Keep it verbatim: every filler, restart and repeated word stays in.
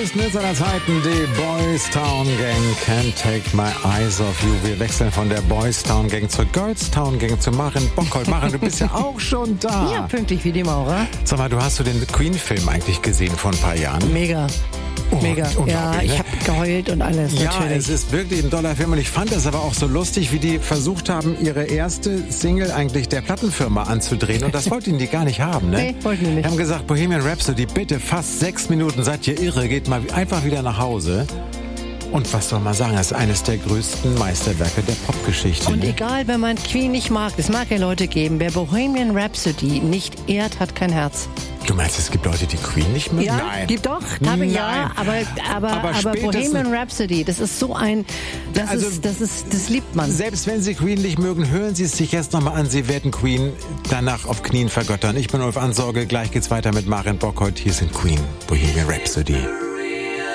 größten Hits aller Zeiten, die Boys Town Gang, Can't Take My Eyes Off You. Wir wechseln von der Boys Town Gang zur Girls Town Gang, zu Maren Bockholt. Maren, du bist ja auch schon da. Ja, pünktlich wie die Maurer. Sag mal, du hast du den Queen-Film eigentlich gesehen vor ein paar Jahren? Mega. Oh, Mega. Ja, ich habe geheult und alles, ja, natürlich. Ja, es ist wirklich ein toller Film und ich fand das aber auch so lustig, wie die versucht haben, ihre erste Single eigentlich der Plattenfirma anzudrehen und das wollten die gar nicht haben, ne? Nee, wollten die nicht. Die haben gesagt, Bohemian Rhapsody, bitte fast sechs Minuten, seid ihr irre, geht mal einfach wieder nach Hause. Und was soll man sagen, das ist eines der größten Meisterwerke der Popgeschichte. Und ne? egal, wenn man Queen nicht mag, es mag ja Leute geben, wer Bohemian Rhapsody nicht ehrt, hat kein Herz. Du meinst, es gibt Leute, die Queen nicht mögen? Ja, Nein. gibt doch. Habe ja, aber, aber, Aber aber Bohemian Rhapsody, das ist so ein, das Also, ist, das ist, das liebt man. Selbst wenn Sie Queen nicht mögen, hören Sie es sich jetzt nochmal an. Sie werden Queen danach auf Knien vergöttern. Ich bin Ulf Ansorge. Gleich geht's weiter mit Maren Bockholt. Hier sind Queen, Bohemian Rhapsody.